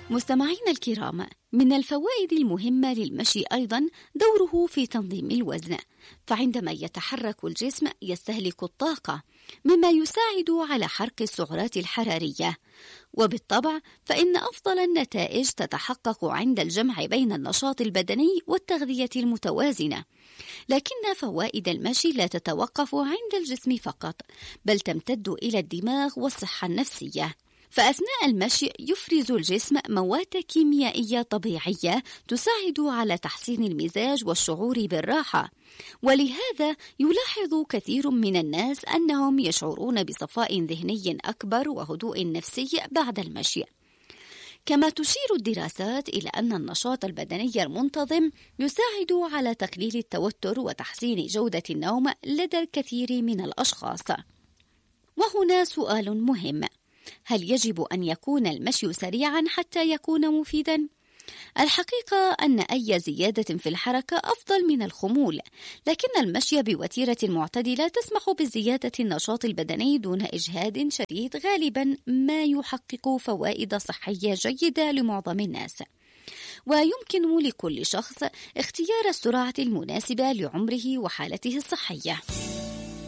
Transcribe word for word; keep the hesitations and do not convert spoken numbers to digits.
مستمعينا الكرام، من الفوائد المهمة للمشي أيضا دوره في تنظيم الوزن، فعندما يتحرك الجسم يستهلك الطاقة مما يساعد على حرق السعرات الحرارية، وبالطبع فإن أفضل النتائج تتحقق عند الجمع بين النشاط البدني والتغذية المتوازنة. لكن فوائد المشي لا تتوقف عند الجسم فقط، بل تمتد إلى الدماغ والصحة النفسية. فأثناء المشي يفرز الجسم مواد كيميائية طبيعية تساعد على تحسين المزاج والشعور بالراحة، ولهذا يلاحظ كثير من الناس أنهم يشعرون بصفاء ذهني أكبر وهدوء نفسي بعد المشي. كما تشير الدراسات إلى أن النشاط البدني المنتظم يساعد على تقليل التوتر وتحسين جودة النوم لدى الكثير من الأشخاص. وهنا سؤال مهم: هل يجب أن يكون المشي سريعا حتى يكون مفيدا؟ الحقيقة أن أي زيادة في الحركة أفضل من الخمول، لكن المشي بوتيرة معتدلة تسمح بزيادة النشاط البدني دون إجهاد شديد، غالبا ما يحقق فوائد صحية جيدة لمعظم الناس. ويمكن لكل شخص اختيار السرعة المناسبة لعمره وحالته الصحية.